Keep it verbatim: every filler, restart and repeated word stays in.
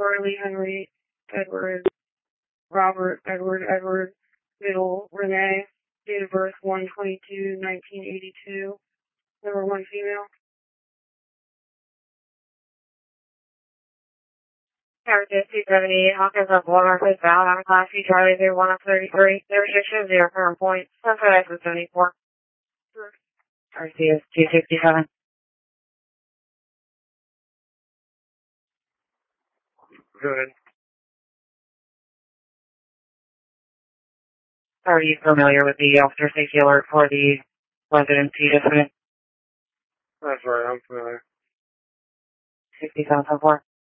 Charlie, Henry, Edward, Robert, Edward, Edward, middle, Renee, date of birth one twenty-two nineteen eighty-two, number one female. Tower two seventy-eight, Hawkins up Walmart, please bound on Class C, Charlie zero one up thirty-three, zero restriction, zero current point, sunset exit seventy-four. Sure. R C is two sixty-seven. Good. Are you familiar with the officer safety alert for the residency incident? That's right, I'm familiar. sixty-seven four.